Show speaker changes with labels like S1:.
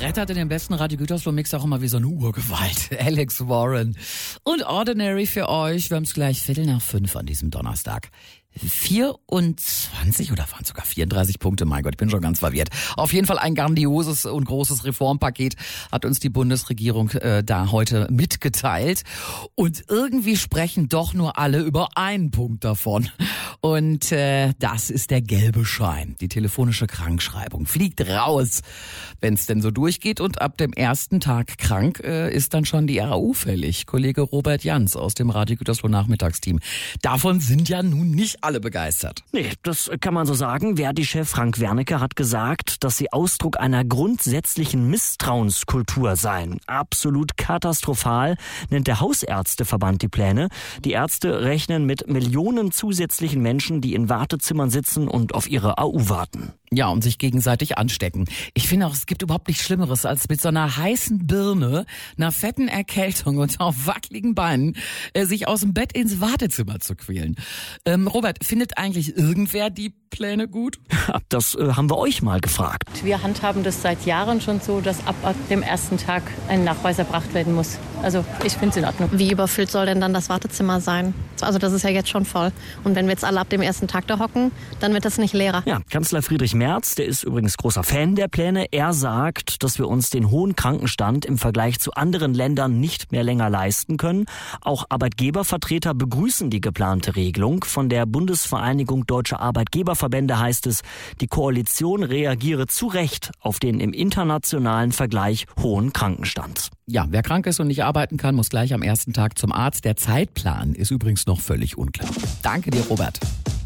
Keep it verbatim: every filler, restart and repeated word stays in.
S1: brettert in dem besten Radio Gütersloh-Mix auch immer wie so eine Urgewalt. Alex Warren und Ordinary für euch. Wir haben es gleich Viertel nach fünf an diesem Donnerstag. vierundzwanzig oder waren sogar vierunddreißig Punkte, mein Gott, ich bin schon ganz verwirrt. Auf jeden Fall ein grandioses und großes Reformpaket hat uns die Bundesregierung äh, da heute mitgeteilt. Und irgendwie sprechen doch nur alle über einen Punkt davon. Und äh, das ist der gelbe Schein. Die telefonische Krankschreibung fliegt raus, wenn es denn so durchgeht. Und ab dem ersten Tag krank äh, ist dann schon die R A U fällig. Kollege Robert Jans aus dem Radio Gütersloh Nachmittagsteam. Davon sind ja nun nicht alle begeistert.
S2: Nee, das kann man so sagen. Verdi-Chef Frank Wernicke hat gesagt, dass sie Ausdruck einer grundsätzlichen Misstrauenskultur seien. Absolut katastrophal, nennt der Hausärzteverband die Pläne. Die Ärzte rechnen mit Millionen zusätzlichen Menschen, die in Wartezimmern sitzen und auf ihre A U warten.
S1: Ja, und sich gegenseitig anstecken. Ich finde auch, es gibt überhaupt nichts Schlimmeres, als mit so einer heißen Birne, einer fetten Erkältung und auf wackeligen Beinen äh, sich aus dem Bett ins Wartezimmer zu quälen. Ähm, Robert, findet eigentlich irgendwer die Pläne gut?
S2: Das äh, haben wir euch mal gefragt.
S3: Wir handhaben das seit Jahren schon so, dass ab, ab dem ersten Tag ein Nachweis erbracht werden muss. Also ich finde es in Ordnung.
S4: Wie überfüllt soll denn dann das Wartezimmer sein? Also das ist ja jetzt schon voll. Und wenn wir jetzt alle ab dem ersten Tag da hocken, dann wird das nicht leerer.
S2: Ja, Kanzler Friedrich Merz, der ist übrigens großer Fan der Pläne. Er sagt, dass wir uns den hohen Krankenstand im Vergleich zu anderen Ländern nicht mehr länger leisten können. Auch Arbeitgebervertreter begrüßen die geplante Regelung. Von der Bundesvereinigung Deutscher Arbeitgeberverbände heißt es, die Koalition reagiere zu Recht auf den im internationalen Vergleich hohen Krankenstand.
S1: Ja, wer krank ist und nicht arbeiten kann, muss gleich am ersten Tag zum Arzt. Der Zeitplan ist übrigens noch völlig unklar. Danke dir, Robert.